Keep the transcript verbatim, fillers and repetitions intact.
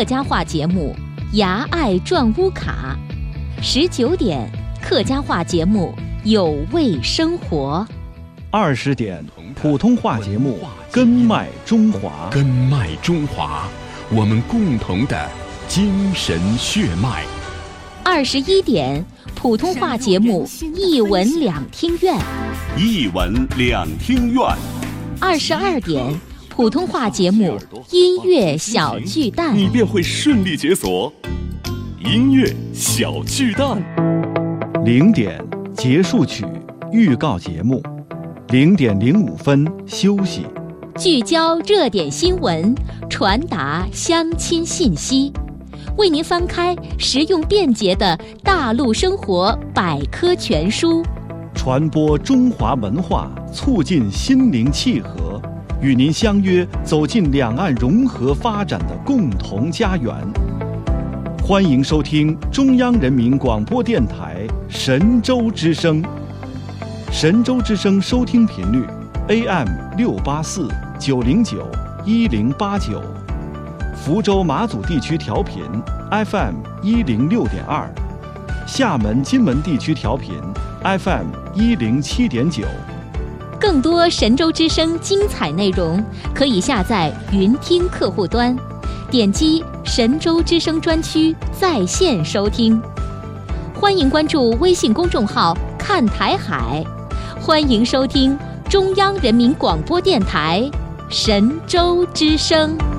客家话节目《牙爱转屋卡》，十九点客家话节目《有味生活》， 二十点普通话节目《根脉中华》。 根脉中华，我们共同的精神血脉。 二十一点普通话节目《一文两厅院》。 一文两厅院。 二十二点普通话节目《音乐小巨蛋》， 你便会顺利解锁音乐小巨蛋。 零点结束曲预告节目，零点零五分休息， 聚焦热点新闻，传达相亲信息，为您翻开实用便捷的大陆生活百科全书， 传播中华文化，促进心灵契合，与您相约走进两岸融合发展的共同家园。欢迎收听中央人民广播电台神州之声。神州之声收听频率 A M 六八四九零九一零八九，福州马祖地区调频 F M 一零六点二，厦门金门地区调频 F M 一零七点九。 更多神州之声精彩内容，可以下载云听客户端，点击神州之声专区在线收听。欢迎关注微信公众号看台海，欢迎收听中央人民广播电台神州之声。